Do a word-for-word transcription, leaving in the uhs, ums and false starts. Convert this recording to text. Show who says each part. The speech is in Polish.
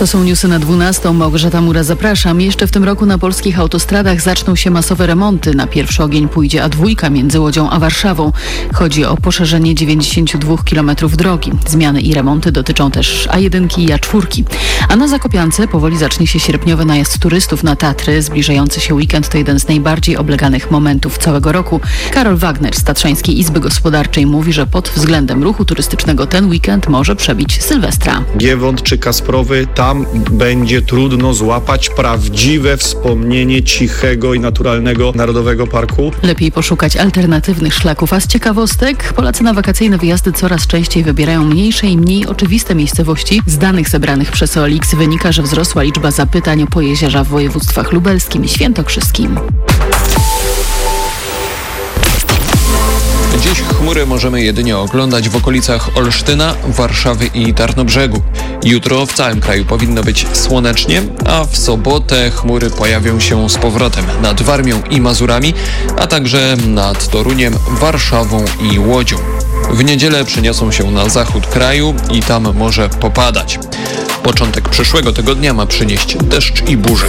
Speaker 1: To są newsy na dwunastą. Małgorzata Mura, zapraszam. Jeszcze w tym roku na polskich autostradach zaczną się masowe remonty. Na pierwszy ogień pójdzie A dwa między Łodzią a Warszawą. Chodzi o poszerzenie dziewięćdziesiąt dwa kilometrów drogi. Zmiany i remonty dotyczą też A jeden i A cztery. A na Zakopiance powoli zacznie się sierpniowy najazd turystów na Tatry. Zbliżający się weekend to jeden z najbardziej obleganych momentów całego roku. Karol Wagner z Tatrzańskiej Izby Gospodarczej mówi, że pod względem ruchu turystycznego ten weekend może przebić Sylwestra.
Speaker 2: Giewont czy Kasprowy, tam będzie trudno złapać prawdziwe wspomnienie cichego i naturalnego Narodowego Parku.
Speaker 1: Lepiej poszukać alternatywnych szlaków, a z ciekawostek Polacy na wakacyjne wyjazdy coraz częściej wybierają mniejsze i mniej oczywiste miejscowości. Z danych zebranych przez O L X wynika, że wzrosła liczba zapytań o Pojezierza w województwach lubelskim i świętokrzyskim.
Speaker 3: Dziś chmury możemy jedynie oglądać w okolicach Olsztyna, Warszawy i Tarnobrzegu. Jutro w całym kraju powinno być słonecznie, a w sobotę chmury pojawią się z powrotem nad Warmią i Mazurami, a także nad Toruniem, Warszawą i Łodzią. W niedzielę przeniosą się na zachód kraju i tam może popadać. Początek przyszłego tygodnia ma przynieść deszcz i burze.